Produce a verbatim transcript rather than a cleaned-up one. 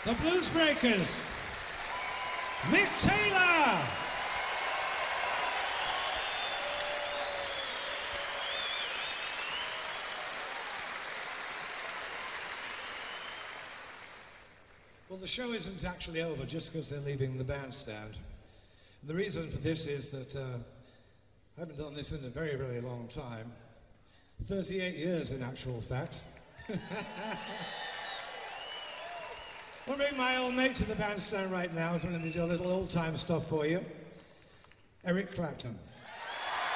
The Bluesbreakers, Mick Taylor. Well, the show isn't actually over just because they're leaving the bandstand. And the reason for this is that uh, I haven't done this in a very, very long time. thirty-eight years in actual fact. I'll bring my old mate to the bandstand right now, so I'm going to do a little old-time stuff for you. Eric Clapton.